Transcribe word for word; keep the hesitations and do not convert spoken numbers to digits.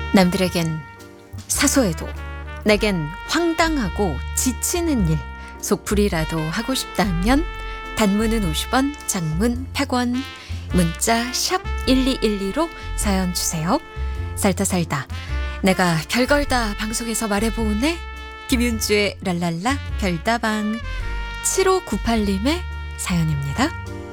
남들에겐 사소해도 내겐 황당하고 지치는 일, 속풀이라도 하고 싶다 하면 단문은 오십 원, 장문 백 원, 문자 샵 일이일이로 사연 주세요. 살다 살다 내가 별걸 다 방송에서 말해보네. 김윤주의 랄랄라 별다방. 칠오구팔 님의 사연입니다.